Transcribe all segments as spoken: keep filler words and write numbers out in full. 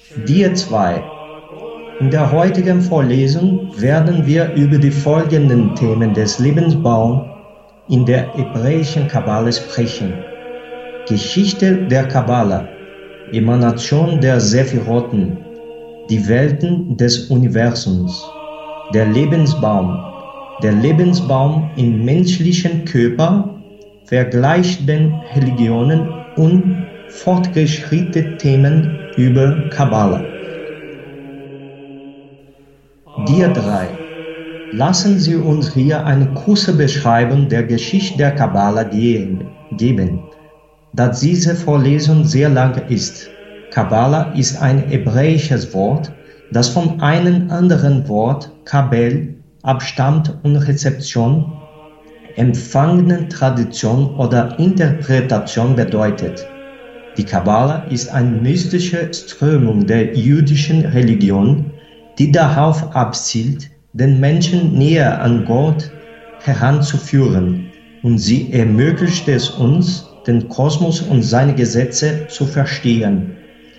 Dir zwei. In der heutigen Vorlesung werden wir über die folgenden Themen des Lebensbaums in der hebräischen Kabbala sprechen. Geschichte der Kabbala, Emanation der Sephiroten, die Welten des Universums, der Lebensbaum, der Lebensbaum im menschlichen Körper, Vergleich den Religionen und fortgeschrittene Themen über Kabbala. Dir drei. Lassen Sie uns hier eine kurze Beschreibung der Geschichte der Kabbala geben, da diese Vorlesung sehr lang ist. Kabbala ist ein hebräisches Wort, das von einem anderen Wort Kabel abstammt und Rezeption, Empfangen, Tradition oder Interpretation bedeutet. Die Kabbala ist eine mystische Strömung der jüdischen Religion, die darauf abzielt, den Menschen näher an Gott heranzuführen, und sie ermöglicht es uns, den Kosmos und seine Gesetze zu verstehen.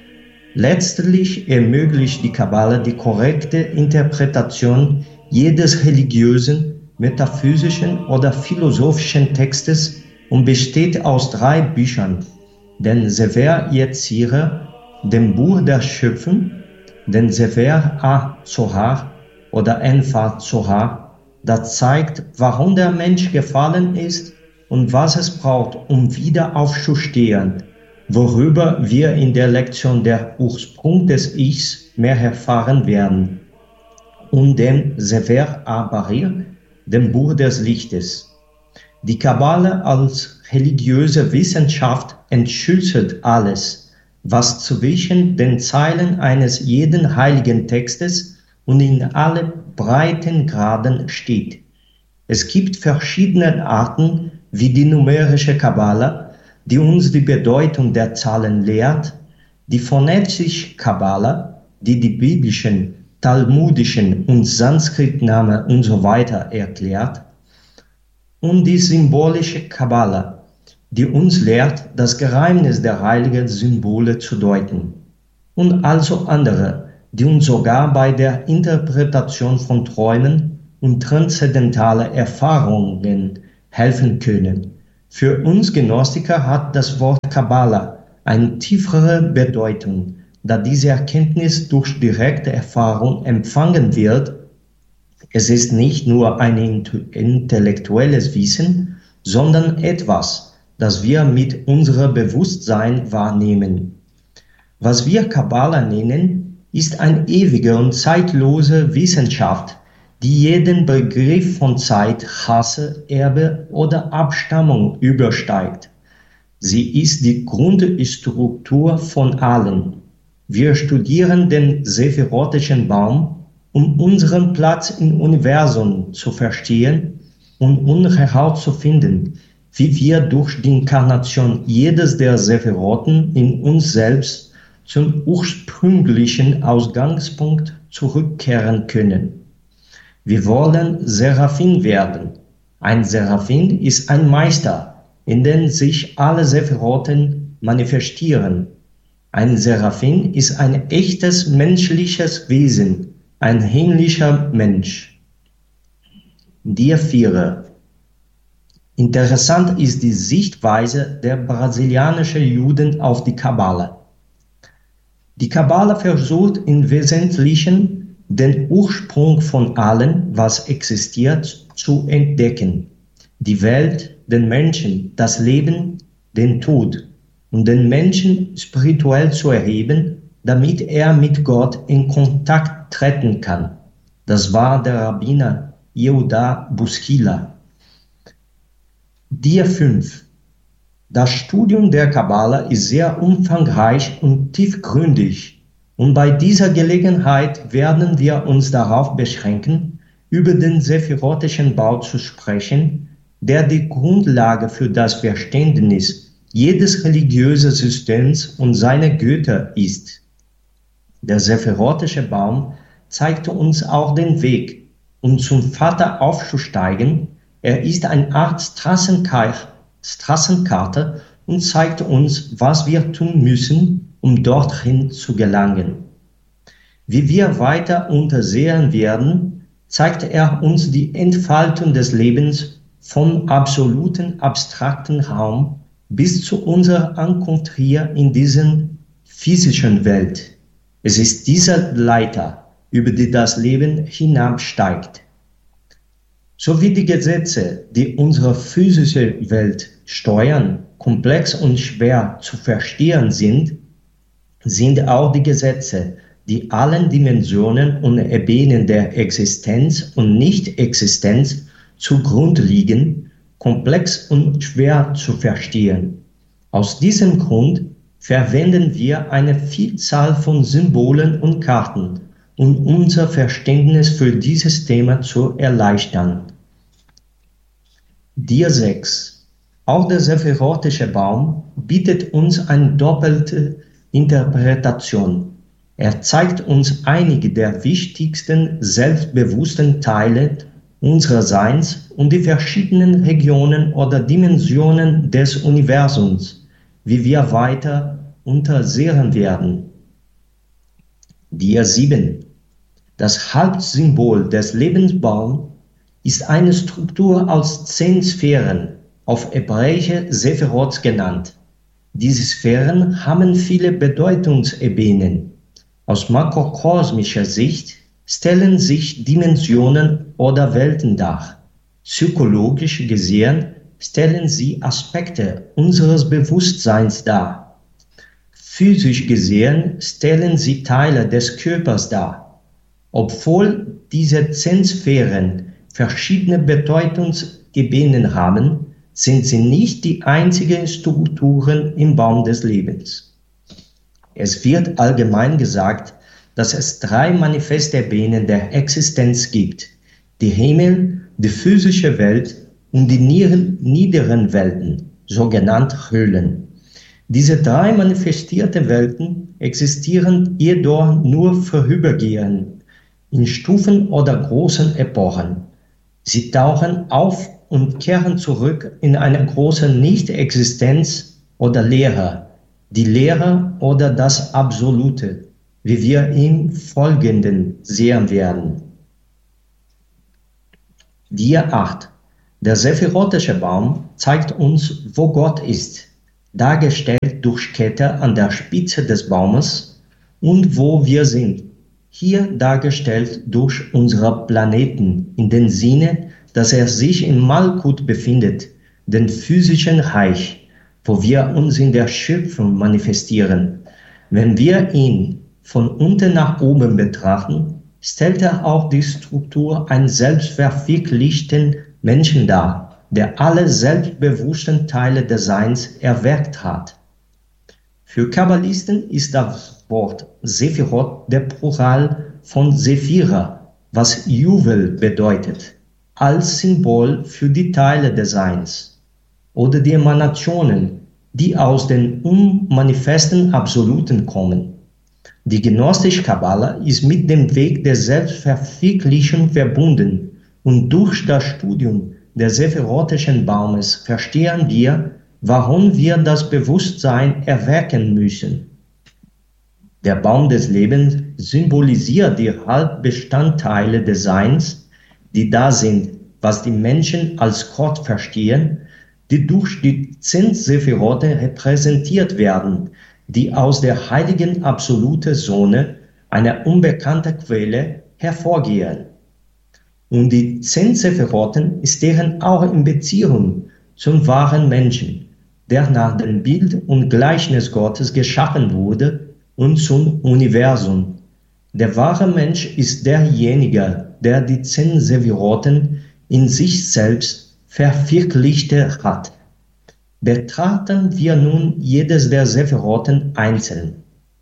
Letztlich ermöglicht die Kabbala die korrekte Interpretation jedes religiösen, metaphysischen oder philosophischen Textes und besteht aus drei Büchern, den Sefer Yetzirah, dem Buch der Schöpfung, den Sefer HaZohar oder Enfa Zohar, das zeigt, warum der Mensch gefallen ist und was es braucht, um wieder aufzustehen, worüber wir in der Lektion der Ursprung des Ichs mehr erfahren werden, und dem Sefer HaBarir, dem Buch des Lichtes. Die Kabbala als religiöse Wissenschaft entschlüsselt alles, was zwischen den Zeilen eines jeden heiligen Textes und in alle Breitengraden steht. Es gibt verschiedene Arten wie die numerische Kabbala, die uns die Bedeutung der Zahlen lehrt, die phonetische Kabbala, die die biblischen, talmudischen und Sanskrit-Namen und so weiter erklärt, und die symbolische Kabbala, die uns lehrt, das Geheimnis der heiligen Symbole zu deuten, und also andere, die uns sogar bei der Interpretation von Träumen und transzendentalen Erfahrungen helfen können. Für uns Gnostiker hat das Wort Kabbala eine tiefere Bedeutung, da diese Erkenntnis durch direkte Erfahrung empfangen wird. Es ist nicht nur ein intellektuelles Wissen, sondern etwas, das wir mit unserem Bewusstsein wahrnehmen. Was wir Kabbala nennen, ist eine ewige und zeitlose Wissenschaft, die jeden Begriff von Zeit, Rasse, Erbe oder Abstammung übersteigt. Sie ist die Grundstruktur von allen. Wir studieren den sephirotischen Baum, um unseren Platz im Universum zu verstehen und um herauszufinden, wie wir durch die Inkarnation jedes der Sephiroten in uns selbst zum ursprünglichen Ausgangspunkt zurückkehren können. Wir wollen Seraphim werden. Ein Seraphim ist ein Meister, in dem sich alle Sephiroten manifestieren. Ein Seraphim ist ein echtes menschliches Wesen, ein himmlischer Mensch. Dir Vierer. Interessant ist die Sichtweise der brasilianischen Juden auf die Kabbala. Die Kabbala versucht im Wesentlichen, den Ursprung von allem, was existiert, zu entdecken. Die Welt, den Menschen, das Leben, den Tod, und den Menschen spirituell zu erheben, damit er mit Gott in Kontakt treten kann. Das war der Rabbiner Yehuda Buskila. Dir fünf. Das Studium der Kabbala ist sehr umfangreich und tiefgründig, und bei dieser Gelegenheit werden wir uns darauf beschränken, über den sephirotischen Bau zu sprechen, der die Grundlage für das Verständnis jedes religiösen Systems und seiner Götter ist. Der sephirotische Baum zeigte uns auch den Weg, um zum Vater aufzusteigen. Er ist eine Art Straßenkarte und zeigt uns, was wir tun müssen, um dorthin zu gelangen. Wie wir weiter untersehen werden, zeigt er uns die Entfaltung des Lebens vom absoluten, abstrakten Raum bis zu unserer Ankunft hier in diesen physischen Welt. Es ist diese Leiter, über die das Leben hinabsteigt. So wie die Gesetze, die unsere physische Welt steuern, komplex und schwer zu verstehen sind, sind auch die Gesetze, die allen Dimensionen und Ebenen der Existenz und Nicht-Existenz zugrunde liegen, komplex und schwer zu verstehen. Aus diesem Grund verwenden wir eine Vielzahl von Symbolen und Karten, um unser Verständnis für dieses Thema zu erleichtern. Dia sechs. Auch der sephirotische Baum bietet uns eine doppelte Interpretation. Er zeigt uns einige der wichtigsten selbstbewussten Teile unseres Seins und die verschiedenen Regionen oder Dimensionen des Universums, wie wir weiter untersuchen werden. Dia sieben. Das Hauptsymbol des Lebensbaums ist eine Struktur aus zehn Sphären, auf Hebräische Sephirot genannt. Diese Sphären haben viele Bedeutungsebenen. Aus makrokosmischer Sicht stellen sich Dimensionen oder Welten dar. Psychologisch gesehen stellen sie Aspekte unseres Bewusstseins dar. Physisch gesehen stellen sie Teile des Körpers dar. Obwohl diese zehn Sphären verschiedene Bedeutungsebenen haben, sind sie nicht die einzigen Strukturen im Baum des Lebens. Es wird allgemein gesagt, dass es drei Manifestebenen der Existenz gibt: die Himmel, die physische Welt und die niederen Welten, sogenannte Höhlen. Diese drei manifestierten Welten existieren jedoch nur vorübergehend, in Stufen oder großen Epochen. Sie tauchen auf und kehren zurück in eine große Nicht-Existenz oder Leere, die Leere oder das Absolute, wie wir im Folgenden sehen werden. Dia acht. Der sephirotische Baum zeigt uns, wo Gott ist, dargestellt durch Kette an der Spitze des Baumes, und wo wir sind, hier dargestellt durch unsere Planeten, in dem Sinne, dass er sich in Malkut befindet, den physischen Reich, wo wir uns in der Schöpfung manifestieren. Wenn wir ihn von unten nach oben betrachten, stellt er auch die Struktur eines selbstverwirklichten Menschen dar, der alle selbstbewussten Teile des Seins erweckt hat. Für Kabbalisten ist das Wort Sephirot der Plural von Sephira, was Juwel bedeutet, als Symbol für die Teile des Seins oder die Emanationen, die aus den unmanifesten Absoluten kommen. Die gnostische Kabbala ist mit dem Weg der Selbstverwirklichung verbunden, und durch das Studium des sephirotischen Baumes verstehen wir, warum wir das Bewusstsein erwecken müssen. Der Baum des Lebens symbolisiert die Hauptbestandteile des Seins, die da sind, was die Menschen als Gott verstehen, die durch die zehn Sephirote repräsentiert werden, die aus der heiligen absoluten Sonne, einer unbekannten Quelle, hervorgehen. Und die zehn Sephiroten stehen auch in Beziehung zum wahren Menschen, der nach dem Bild und Gleichnis Gottes geschaffen wurde, und zum Universum. Der wahre Mensch ist derjenige, der die zehn Sephiroten in sich selbst verwirklicht hat. Betrachten wir nun jedes der Sephiroten einzeln.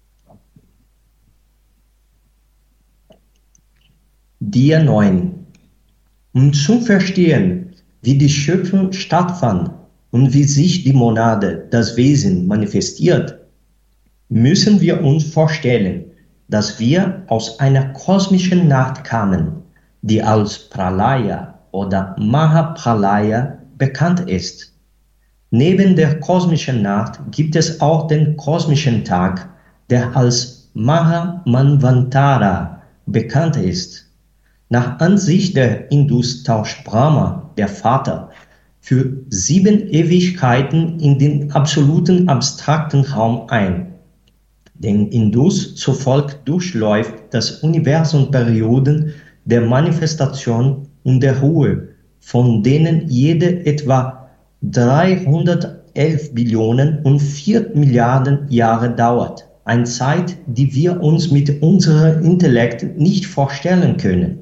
Dia neun. Um zu verstehen, wie die Schöpfung stattfand und wie sich die Monade, das Wesen, manifestiert, müssen wir uns vorstellen, dass wir aus einer kosmischen Nacht kamen, die als Pralaya oder Mahapralaya bekannt ist. Neben der kosmischen Nacht gibt es auch den kosmischen Tag, der als Mahamanvantara bekannt ist. Nach Ansicht der Hindus tauscht Brahma, der Vater, für sieben Ewigkeiten in den absoluten abstrakten Raum ein. Den Hindus zufolge durchläuft das Universum Perioden der Manifestation und der Ruhe, von denen jede etwa dreihundertelf Billionen und vier Milliarden Jahre dauert. Eine Zeit, die wir uns mit unserem Intellekt nicht vorstellen können.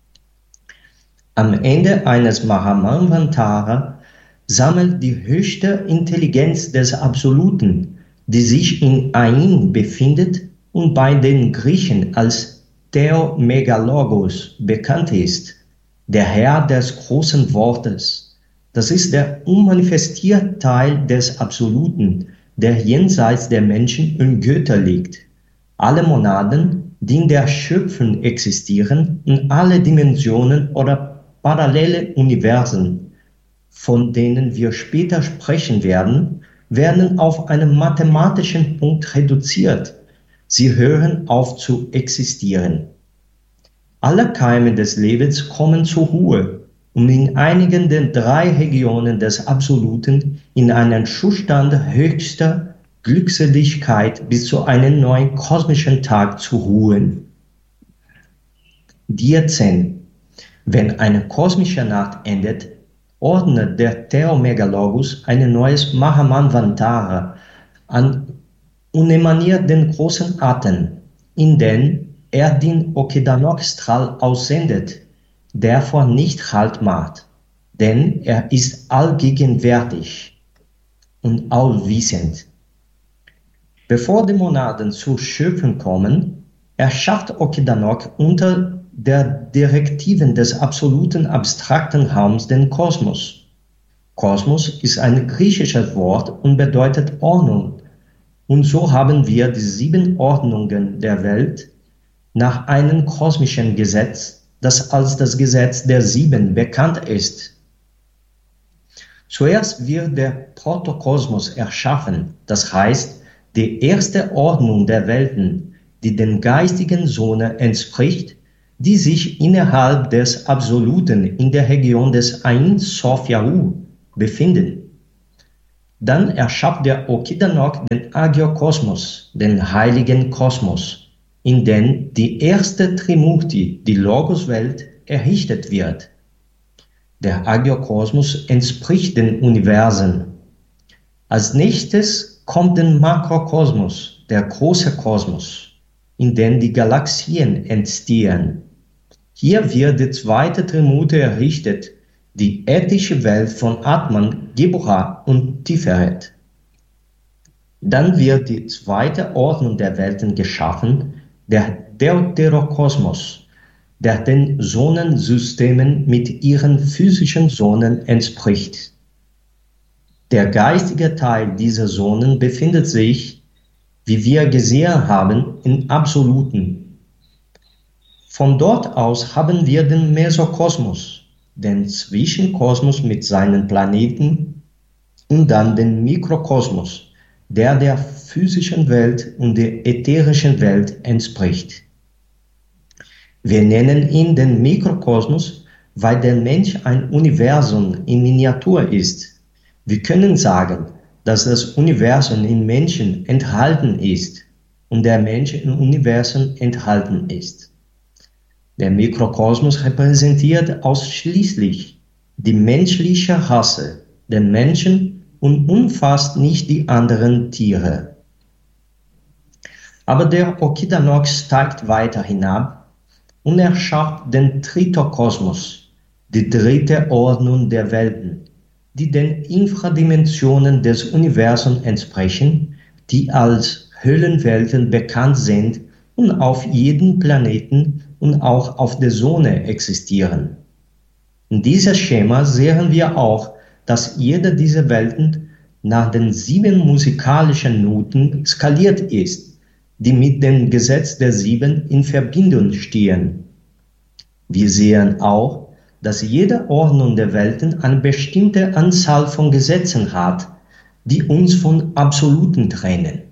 Am Ende eines Mahamanvantara sammelt die höchste Intelligenz des Absoluten, die sich in Ain befindet und bei den Griechen als Theomegalogos bekannt ist, der Herr des großen Wortes. Das ist der unmanifestierte Teil des Absoluten, der jenseits der Menschen und Götter liegt. Alle Monaden, die in der Schöpfung existieren, in alle Dimensionen oder parallele Universen, von denen wir später sprechen werden, werden auf einen mathematischen Punkt reduziert. Sie hören auf zu existieren. Alle Keime des Lebens kommen zur Ruhe, um in einigen der drei Regionen des Absoluten in einen Zustand höchster Glückseligkeit bis zu einem neuen kosmischen Tag zu ruhen. Dia zehn. Wenn eine kosmische Nacht endet, ordnet der Theomegalogos ein neues Mahamanvantara an und emaniert den großen Atem, in den er den Okedanok-Strahl aussendet, der vor nicht Halt macht, denn er ist allgegenwärtig und allwissend. Bevor die Monaden zur Schöpfung kommen, erschafft Okedanok unter der Direktiven des absoluten abstrakten Raums den Kosmos. Kosmos ist ein griechisches Wort und bedeutet Ordnung. Und so haben wir die sieben Ordnungen der Welt nach einem kosmischen Gesetz, das als das Gesetz der Sieben bekannt ist. Zuerst wird der Protokosmos erschaffen, das heißt die erste Ordnung der Welten, die dem geistigen Sohne entspricht, die sich innerhalb des Absoluten in der Region des Ein Sof Yahu befinden. Dann erschafft der Okedanok den Agiokosmos, den heiligen Kosmos, in dem die erste Trimurti, die Logoswelt, errichtet wird. Der Agiokosmos entspricht den Universen. Als nächstes kommt der Makrokosmos, der große Kosmos, in dem die Galaxien entstehen. Hier wird die zweite Trimurti errichtet, die ethische Welt von Atman, Geburah und Tiferet. Dann wird die zweite Ordnung der Welten geschaffen, der Deuterokosmos, der den Sonnensystemen mit ihren physischen Sonnen entspricht. Der geistige Teil dieser Sonnen befindet sich, wie wir gesehen haben, im Absoluten. Von dort aus haben wir den Mesokosmos, den Zwischenkosmos mit seinen Planeten, und dann den Mikrokosmos, der der physischen Welt und der ätherischen Welt entspricht. Wir nennen ihn den Mikrokosmos, weil der Mensch ein Universum in Miniatur ist. Wir können sagen, dass das Universum in Menschen enthalten ist und der Mensch im Universum enthalten ist. Der Mikrokosmos repräsentiert ausschließlich die menschliche Rasse, den Menschen, und umfasst nicht die anderen Tiere. Aber der Okedanok steigt weiter hinab und erschafft den Tritokosmos, die dritte Ordnung der Welten, die den Infradimensionen des Universums entsprechen, die als Höhlenwelten bekannt sind und auf jedem Planeten und auch auf der Sonne existieren. In diesem Schema sehen wir auch, dass jede dieser Welten nach den sieben musikalischen Noten skaliert ist, die mit dem Gesetz der Sieben in Verbindung stehen. Wir sehen auch, dass jede Ordnung der Welten eine bestimmte Anzahl von Gesetzen hat, die uns von Absoluten trennen.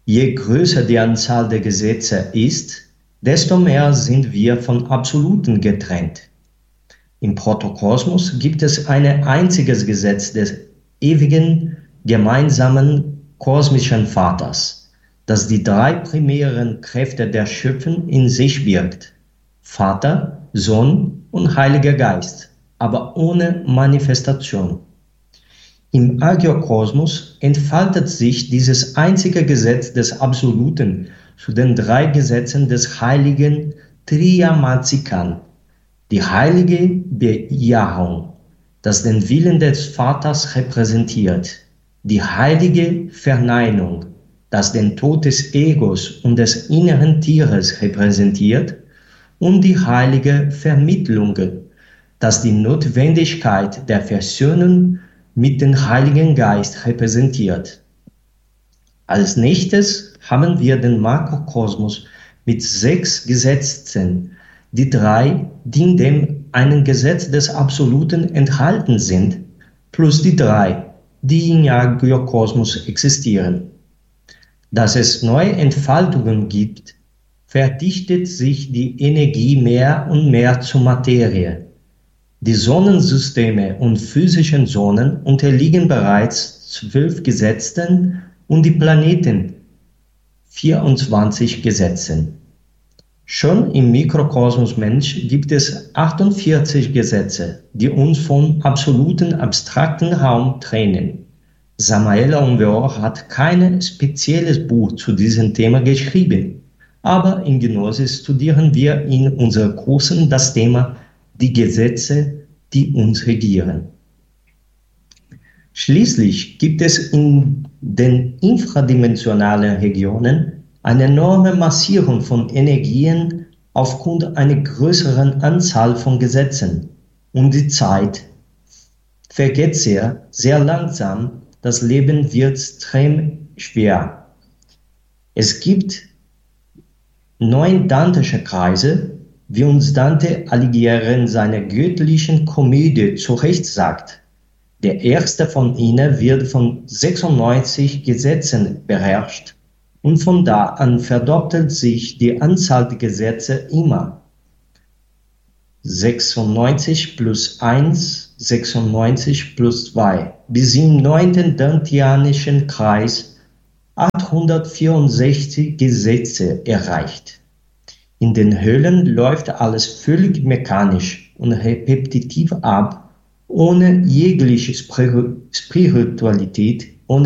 Je größer die Anzahl der Gesetze ist, desto mehr sind wir von Absoluten getrennt. Im Protokosmos gibt es ein einziges Gesetz des ewigen, gemeinsamen kosmischen Vaters, das die drei primären Kräfte der Schöpfung in sich birgt: Vater, Sohn und Heiliger Geist, aber ohne Manifestation. Im Agiokosmos entfaltet sich dieses einzige Gesetz des Absoluten zu den drei Gesetzen des heiligen Triamazikan, die heilige Bejahung, das den Willen des Vaters repräsentiert, die heilige Verneinung, das den Tod des Egos und des inneren Tieres repräsentiert, und die heilige Vermittlung, das die Notwendigkeit der Versöhnung mit dem Heiligen Geist repräsentiert. Als nächstes haben wir den Makrokosmos mit sechs Gesetzen, die drei, die in dem einen Gesetz des Absoluten enthalten sind, plus die drei, die im Agiokosmos existieren. Dass es neue Entfaltungen gibt, verdichtet sich die Energie mehr und mehr zur Materie. Die Sonnensysteme und physischen Zonen unterliegen bereits zwölf Gesetzen und die Planeten vierundzwanzig Gesetzen. Schon im Mikrokosmos Mensch gibt es achtundvierzig Gesetze, die uns vom absoluten abstrakten Raum trennen. Samael Aumveor hat kein spezielles Buch zu diesem Thema geschrieben, aber in Gnosis studieren wir in unseren Kursen das Thema die Gesetze, die uns regieren. Schließlich gibt es in den infradimensionalen Regionen eine enorme Massierung von Energien aufgrund einer größeren Anzahl von Gesetzen. Und die Zeit vergeht sehr, sehr langsam, das Leben wird extrem schwer. Es gibt neun dantische Kreise, wie uns Dante Alighieri in seiner göttlichen Komödie zu Recht sagt. Der erste von ihnen wird von sechsundneunzig Gesetzen beherrscht. Und von da an verdoppelt sich die Anzahl der Gesetze immer. sechsundneunzig plus eins, sechsundneunzig plus zwei, bis im neunten Dantianischen Kreis achthundertvierundsechzig Gesetze erreicht. In den Höhlen läuft alles völlig mechanisch und repetitiv ab, ohne jegliche Spiritualität, ohne